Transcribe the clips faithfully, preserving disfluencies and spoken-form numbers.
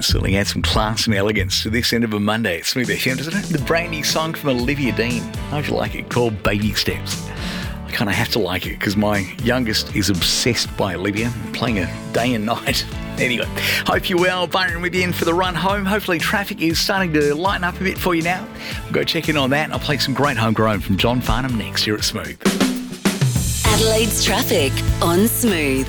certainly add some class and elegance to this end of a Monday. It's Smooth F M, doesn't it? The brand new song from Olivia Dean. How'd you like it? Called Baby Steps. I kind of have to like it because my youngest is obsessed by Olivia, playing her day and night. Anyway, hope you're well. Byron with you in for the run home. Hopefully traffic is starting to lighten up a bit for you now. We'll go check in on that and I'll play some great homegrown from John Farnham next here at Smooth. Adelaide's traffic on Smooth.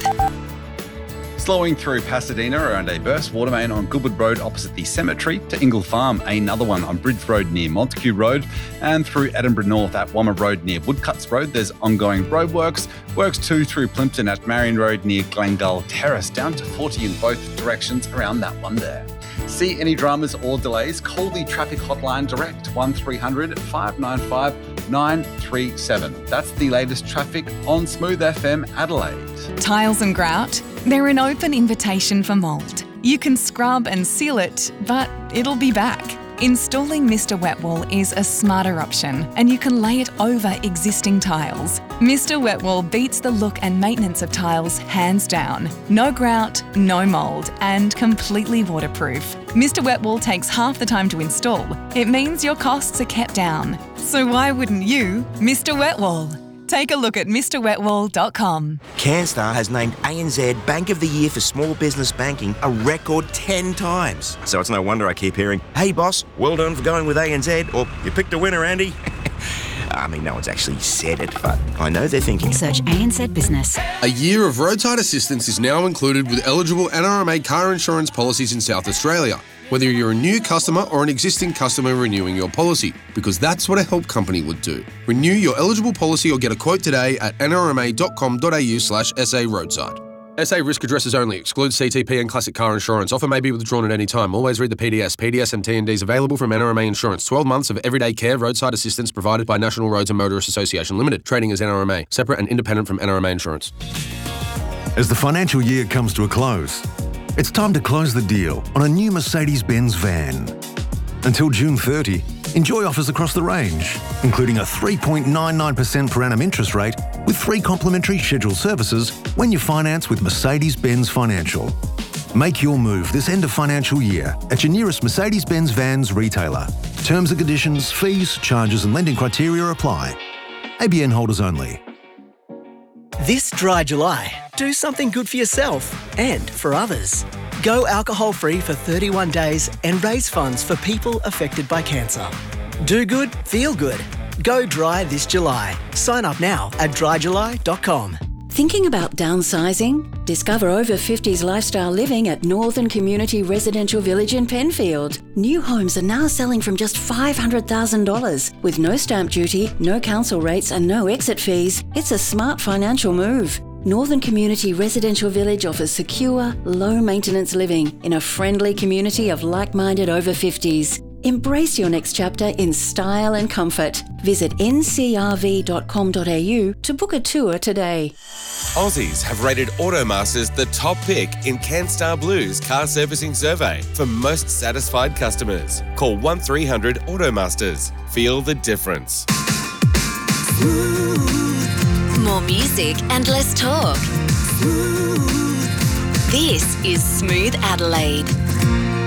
Slowing through Pasadena around a burst water main on Goodwood Road opposite the cemetery to Ingle Farm, another one on Bridge Road near Montague Road, and through Edinburgh North at Wommer Road near Woodcuts Road. There's ongoing roadworks. Works too through Plimpton at Marion Road near Glengull Terrace, down to forty in both directions around that one there. See any dramas or delays? Call the traffic hotline direct, one three hundred five nine five nine three seven. That's the latest traffic on Smooth F M Adelaide. Tiles and grout? They're an open invitation for mould. You can scrub and seal it, but it'll be back. Installing Mister Wet Wool is a smarter option, and you can lay it over existing tiles. Mister Wet Wool beats the look and maintenance of tiles hands down. No grout, no mould, and completely waterproof. Mister Wet Wool takes half the time to install. It means your costs are kept down. So why wouldn't you, Mister Wet Wool? Take a look at Mr Wet Wool dot com. Canstar has named A N Z Bank of the Year for Small Business Banking a record ten times. So it's no wonder I keep hearing, "Hey boss, well done for going with A N Z," or "You picked a winner, Andy." I mean, no one's actually said it, but I know they're thinking. Search A N Z Business. A year of roadside assistance is now included with eligible N R M A car insurance policies in South Australia, whether you're a new customer or an existing customer renewing your policy, because that's what a help company would do. Renew your eligible policy or get a quote today at n r m a dot com dot a u slash s a roadside. S A risk addresses only. Excludes C T P and classic car insurance. Offer may be withdrawn at any time. Always read the P D S. P D S and T and Ds available from N R M A Insurance. twelve months of everyday care roadside assistance provided by National Roads and Motorists Association Limited. Trading as N R M A. Separate and independent from N R M A Insurance. As the financial year comes to a close, it's time to close the deal on a new Mercedes-Benz van. Until June thirtieth, enjoy offers across the range, including a three point nine nine percent per annum interest rate with three complimentary scheduled services when you finance with Mercedes-Benz Financial. Make your move this end of financial year at your nearest Mercedes-Benz Vans retailer. Terms and conditions, fees, charges and lending criteria apply. A B N holders only. This dry July, do something good for yourself and for others. Go alcohol-free for thirty-one days and raise funds for people affected by cancer. Do good, feel good. Go dry this July. Sign up now at dry july dot com. Thinking about downsizing? Discover over fifties lifestyle living at Northern Community Residential Village in Penfield. New homes are now selling from just five hundred thousand dollars. With no stamp duty, no council rates and no exit fees, it's a smart financial move. Northern Community Residential Village offers secure, low-maintenance living in a friendly community of like-minded over fifties. Embrace your next chapter in style and comfort. Visit n c r v dot com dot a u to book a tour today. Aussies have rated Automasters the top pick in CanStar Blue's car servicing survey for most satisfied customers. Call one three hundred Automasters. Feel the difference. More music and less talk. This is Smooth Adelaide.